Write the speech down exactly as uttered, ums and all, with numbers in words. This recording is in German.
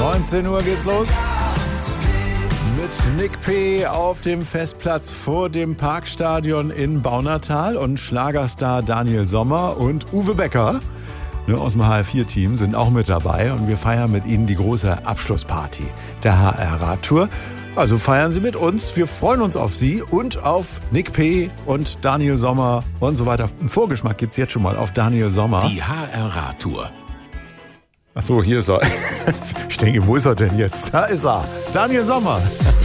neunzehn Uhr geht's los. Mit Nick P. auf dem Festplatz vor dem Parkstadion in Baunatal und Schlagerstar Daniel Sommer und Uwe Becker, ne, aus dem H R vier Team, sind auch mit dabei und wir feiern mit ihnen die große Abschlussparty der H R-Radtour. Also feiern Sie mit uns. Wir freuen uns auf Sie und auf Nick P. und Daniel Sommer und so weiter. Einen Vorgeschmack gibt's jetzt schon mal auf Daniel Sommer. Die H R-Radtour. Ach so, hier ist er. Ich denke, wo ist er denn jetzt? Da ist er. Daniel Sommer.